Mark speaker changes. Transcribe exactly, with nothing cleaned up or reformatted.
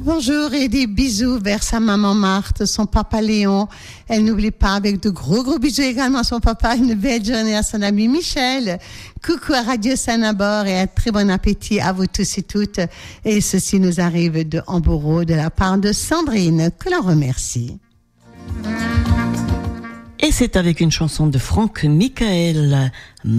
Speaker 1: Bonjour et des bisous vers sa maman Marthe, son papa Léon. Elle n'oublie pas avec de gros gros bisous également à son papa. Une belle journée à son ami Michel. Coucou à Radio Sanabord et un très bon appétit à vous tous et toutes. Et ceci nous arrive de Hambourg de la part de Sandrine, que l'on remercie.
Speaker 2: Et c'est avec une chanson de Franck Michael.